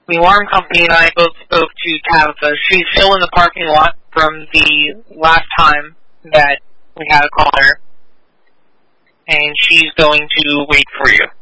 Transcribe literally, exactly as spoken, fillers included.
The alarm company and I both spoke to Tabitha. She's still in the parking lot from the last time that we had a caller, and she's going to wait for you.